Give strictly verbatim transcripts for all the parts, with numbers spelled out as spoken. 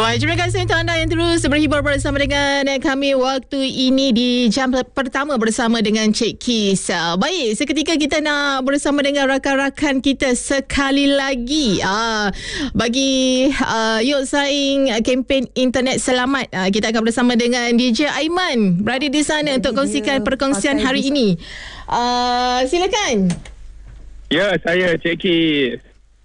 Baik, terima kasih untuk anda yang terus berhibur bersama dengan kami waktu ini di jam pertama bersama dengan Cik Kis. Baik, seketika kita nak bersama dengan rakan-rakan kita sekali lagi. Ah, bagi uh, Yuk Saing kempen internet selamat, uh, kita akan bersama dengan D J Aiman berada di sana untuk kongsikan perkongsian hari ini. Uh, silakan. Ya, saya Cik Kis.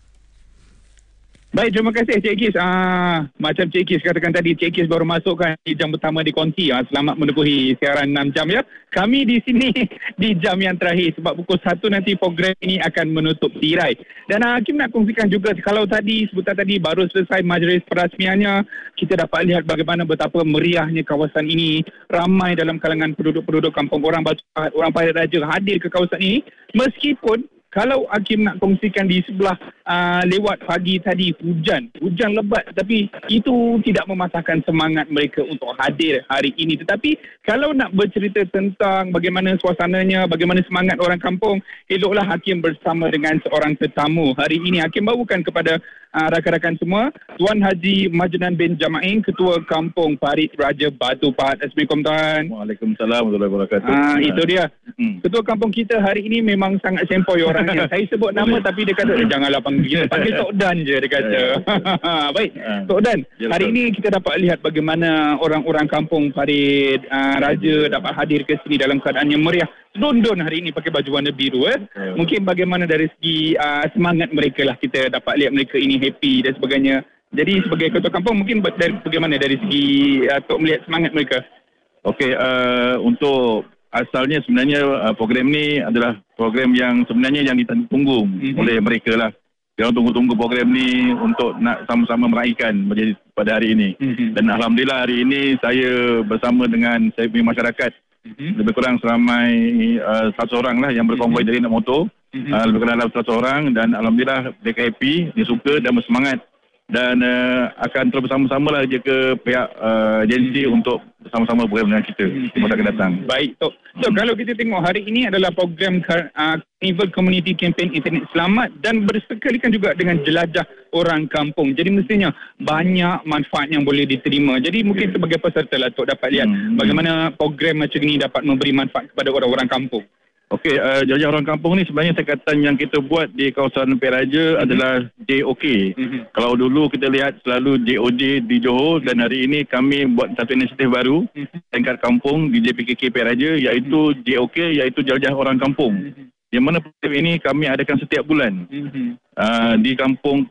Baik, terima kasih Cik Kis. Ah, macam Cik Kis katakan tadi, Cik Kis baru masukkan di jam pertama di konti. Ah, selamat menempuhi siaran enam jam ya. Kami di sini di jam yang terakhir sebab pukul satu nanti program ini akan menutup tirai. Dan ah, Hakim nak kongsikan juga, kalau tadi sebentar tadi baru selesai majlis perasmiannya, kita dapat lihat bagaimana betapa meriahnya kawasan ini. Ramai dalam kalangan penduduk-penduduk kampung orang Batu Pahat, orang Padat Raja hadir ke kawasan ini. Meskipun kalau Hakim nak kongsikan di sebelah uh, lewat pagi tadi hujan, hujan lebat, tapi itu tidak mematahkan semangat mereka untuk hadir hari ini. Tetapi kalau nak bercerita tentang bagaimana suasananya, bagaimana semangat orang kampung, eloklah Hakim bersama dengan seorang tetamu. Hari ini Hakim bawakan kepada uh, rakan-rakan semua, Tuan Haji Majnan bin Jama'in, Ketua Kampung Parit Raja Batu Pahat. Assalamualaikum Tuan. Waalaikumsalam warahmatullahi wabarakatuh. Ah, itu dia. Hmm. Ketua kampung kita hari ini memang sangat sempoi orang. Saya sebut nama tapi dia kata janganlah panggil kita, panggil Tok Dan je dia kata. Baik, Tok Dan, hari ini kita dapat lihat bagaimana orang-orang kampung Parit uh, Raja dapat hadir ke sini dalam keadaan yang meriah. Sedondon hari ini pakai baju warna biru. Eh. Mungkin bagaimana dari segi uh, semangat mereka lah, kita dapat lihat mereka ini happy dan sebagainya. Jadi sebagai ketua kampung mungkin dari, bagaimana dari segi uh, Tok melihat semangat mereka? Okey, uh, untuk asalnya sebenarnya uh, program ni adalah program yang sebenarnya yang ditunggu mm-hmm. oleh mereka lah. Dia tunggu-tunggu program ni untuk nak sama-sama meraihkan pada hari ini. Mm-hmm. Dan alhamdulillah hari ini saya bersama dengan saya punya masyarakat, mm-hmm. lebih kurang seramai uh, seratus orang lah yang berkonvoi mm-hmm. dari nak motor. Mm-hmm. Uh, lebih kurang dalam seratus orang, dan alhamdulillah mereka happy, dia suka dan bersemangat. Dan uh, akan terus bersama-sama lah je ke pihak uh, agensi hmm. untuk bersama-sama program dengan kita di masa akan datang. Baik, Tok. So, hmm. kalau kita tengok hari ini adalah program uh, Carnival Community Campaign Internet Selamat dan bersekalikan juga dengan jelajah orang kampung. Jadi mestinya banyak manfaat yang boleh diterima. Jadi mungkin okay. sebagai peserta lah Tok dapat lihat hmm. bagaimana program macam ini dapat memberi manfaat kepada orang-orang kampung. Okey, uh, jelajah orang kampung ni sebenarnya sekatan yang kita buat di kawasan Peraja mm-hmm. adalah J O K. Mm-hmm. Kalau dulu kita lihat selalu J O J di Johor, dan hari ini kami buat satu inisiatif baru mm-hmm. tingkat kampung di J P K K Peraja, iaitu mm-hmm. J O K, iaitu jelajah orang kampung. Mm-hmm. Yang mana program ini kami adakan setiap bulan mm-hmm. uh, di kampung